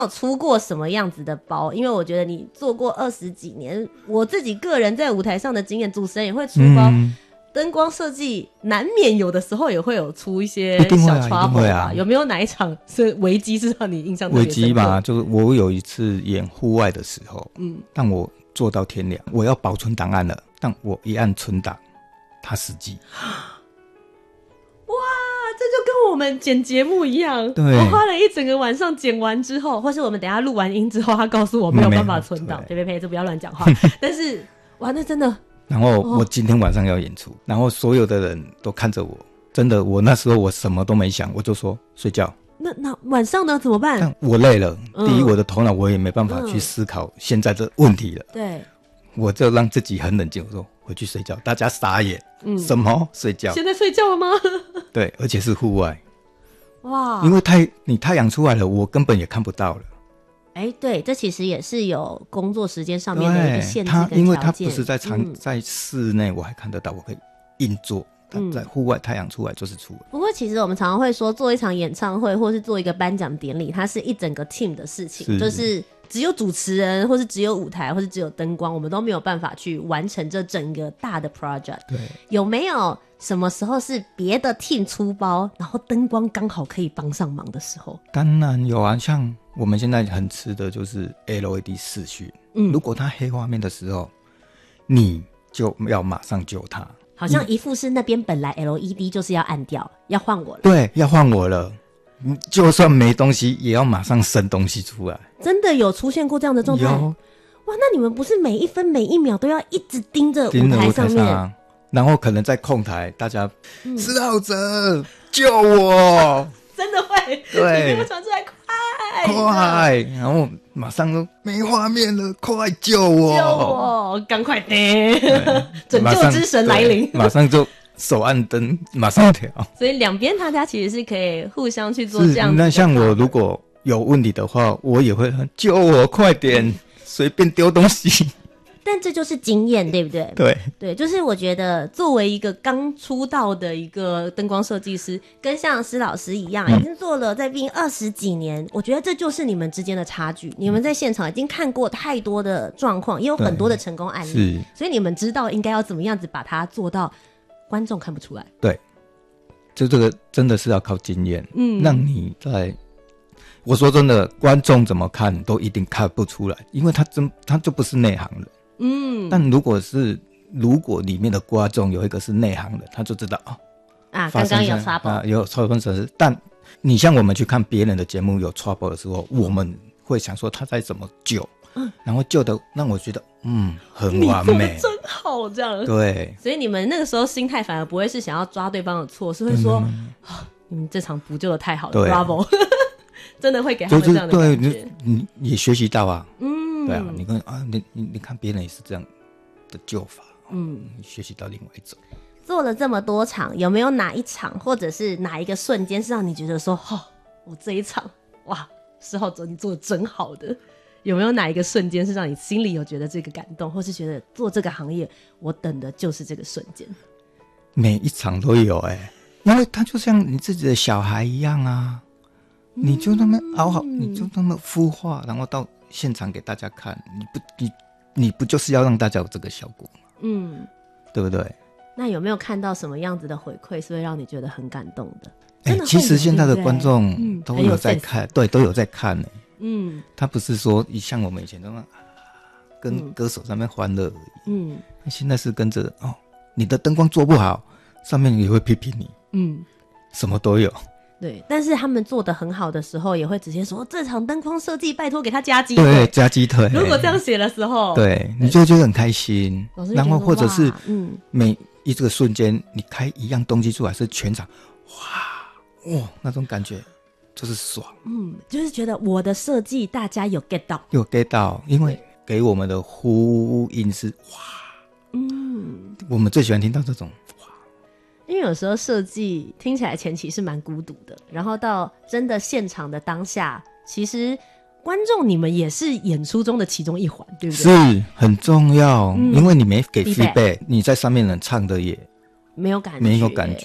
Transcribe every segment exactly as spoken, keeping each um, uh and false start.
有出过什么样子的包？因为我觉得你做过二十几年，我自己个人在舞台上的经验，主持人也会出包。嗯，灯光设计难免有的时候也会有出一些小 trouble 啊，啊有没有哪一场是危机是让你印象特别深刻？ 危机嘛，就是我有一次演户外的时候，嗯，但我做到天亮，我要保存档案了，但我一按存档，它死机。 哇，这就跟我们剪节目一样，对，我花了一整个晚上剪完之后，或是我们等一下录完音之后，他告诉我没有办法存档，呸呸呸，这不要乱讲话。但是哇，那真的。 然后我今天晚上要演出，哦，然后所有的人都看着我，真的，我那时候我什么都没想，我就说睡觉。 那那晚上呢？怎么办？ 但我累了，嗯，第一，我的头脑我也没办法去思考现在的问题了。 嗯，对， 我就让自己很冷静，我说回去睡觉。大家傻眼，嗯，什么睡觉？ 现在睡觉了吗？ 对，而且是户外。 哇， 因为太你太阳出来了，我根本也看不到了。 哎，对，这其实也是有工作时间上面的一个限制跟条件。 因为它不是在场，嗯，在室内我还看得到，我可以硬做。但在户外，太阳出来就是出来。 不过其实我们常常会说，做一场演唱会或是做一个颁奖典礼，它是一整个 team 的事情，是就是只有主持人，或是只有舞台，或是只有灯光，我们都没有办法去完成这整个大的 project。对，有没有什么时候是别的 team 出包，然后灯光刚好可以帮上忙的时候？ 当然有啊，像我们现在很吃的就是 L E D 视讯，嗯，如果它黑画面的时候，你就要马上救它。 好像一副是那边本来 L E D 就是要按掉，要换我了。 对，要换我了。就算没东西，也要马上生东西出来。 真的有出现过这样的状态？有。哇，那你们不是每一分每一秒都要一直盯着舞台上面？上然后可能在控台，大家施浩哲救我， 真的会。 对， 你给我传出来，快快！然后马上说没画面了，快救我！ 救我！赶快点！拯救之神来临， 马上就手按灯，马上调。 所以两边大家其实是可以互相去做这样子的。 那像我如果有问题的话，我也会救我，快点，随便丢东西。 但这就是经验，对不对？ 对对，就是我觉得作为一个刚出道的一个灯光设计师，跟像施老师一样，嗯，已经做了在毕竟二十几年，我觉得这就是你们之间的差距。你们在现场已经看过太多的状况，也有很多的成功案例，所以你们知道应该要怎么样子把它做到观众看不出来。 对，就这个真的是要靠经验，嗯，让你在。我说真的，观众怎么看都一定看不出来，因为他真他就不是内行人。嗯，但如果是如果里面的观众有一个是内行的，他就知道哦啊，刚刚有 trouble 啊，有 trouble。但你像我们去看别人的节目有 trouble 的时候，我们会想说他在怎么救，嗯，然后救的让我觉得嗯很完美， 你做得真好这样。 对， 所以你们那个时候心态反而不会是想要抓对方的错，是会说啊、嗯哦，你们这场补救的太好了 ，bravo。真的会给他们这样的感觉， 对，你也学习到啊，嗯，对啊，你看啊，你你你看别人也是这样的救法，嗯，你学习到另外一种。 做了这么多场，有没有哪一场或者是哪一个瞬间是让你觉得说，哦，我这一场哇，施浩哲你做的真好的？有没有哪一个瞬间是让你心里有觉得这个感动，或是觉得做这个行业我等的就是这个瞬间？ 每一场都有哎、欸，因为他就像你自己的小孩一样啊。你就那么熬好，嗯，你就那么孵化，然后到现场给大家看，你不你你不就是要让大家有这个效果吗？嗯，对不对？ 那有没有看到什么样子的回馈是会让你觉得很感动的？ 哎、欸，其实现在的观众都有在看，嗯，对，都有在看呢、欸。嗯，他不是说像我们以前那么跟歌手上面欢乐而已。嗯，现在是跟着哦，你的灯光做不好，上面也会批评你。嗯，什么都有。 对，但是他们做得很好的时候，也会直接说这场灯光设计拜托给他加鸡腿， 对，加鸡腿。 如果这样写的时候， 对，你就觉得很开心。然后或者是每一这个瞬间，你开一样东西出来，是全场哇哇那种感觉，就是爽。 嗯，就是觉得我的设计大家有 get 到， 有 get 到，因为给我们的呼应是哇，嗯，我们最喜欢听到这种。 因为有时候设计听起来前期是蛮孤独的，然后到真的现场的当下，其实观众你们也是演出中的其中一环，对不对？ 是很重要，嗯，因为你没给 feedback， 你在上面人唱的也没有感觉， 没有感觉啊。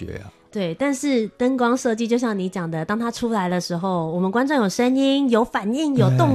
对，但是灯光设计就像你讲的，当它出来的时候，我们观众有声音、有反应、有动